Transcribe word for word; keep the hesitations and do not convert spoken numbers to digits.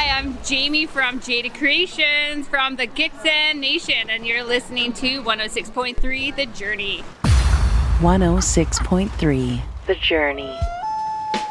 Hi, I'm Jamie from Jada Creations from the Gitxsan Nation, and you're listening to one oh six point three The Journey. one oh six point three The Journey.